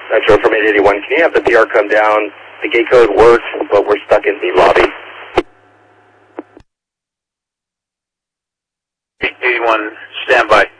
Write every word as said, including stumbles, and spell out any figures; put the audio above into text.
Metro from eight eighty-one, can you have the P R come down? The gate code works, but we're stuck in the lobby. eight eighty-one, stand by.